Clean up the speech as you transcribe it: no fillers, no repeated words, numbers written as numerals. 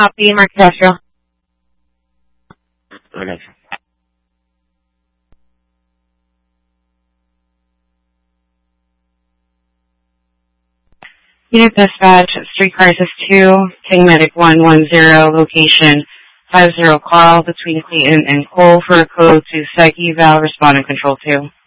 copy, Mark Castro. Okay. Unit Dispatch, Street Crisis 2, King Medic 110, location 50 Carl between Clayton and Cole for a code to Psych Eval, responding Control 2.